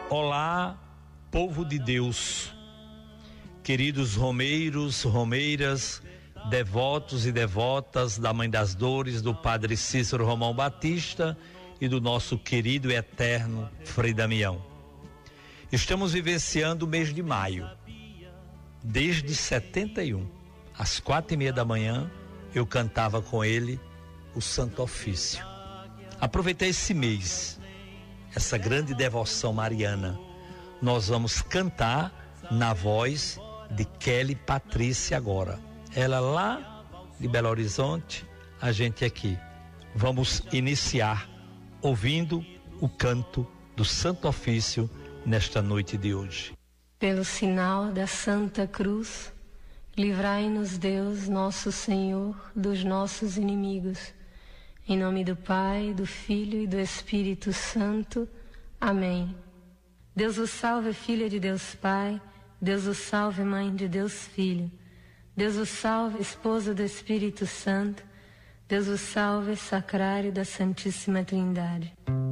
Olá, povo de Deus, queridos romeiros, romeiras, devotos e devotas da Mãe das Dores, do Padre Cícero Romão Batista e do nosso querido e eterno Frei Damião. Estamos vivenciando o mês de maio. Desde 71, às 4:30 da manhã, eu cantava com ele o Santo Ofício. Aproveitei esse mês, essa grande devoção mariana. Nós vamos cantar na voz de Kelly Patrícia agora. Ela lá de Belo Horizonte, a gente aqui. Vamos iniciar ouvindo o canto do Santo Ofício nesta noite de hoje. Pelo sinal da Santa Cruz, livrai-nos Deus, nosso Senhor, dos nossos inimigos. Em nome do Pai, do Filho e do Espírito Santo. Amém. Deus o salve, filha de Deus Pai. Deus o salve, mãe de Deus Filho. Deus o salve, esposa do Espírito Santo. Deus o salve, sacrário da Santíssima Trindade.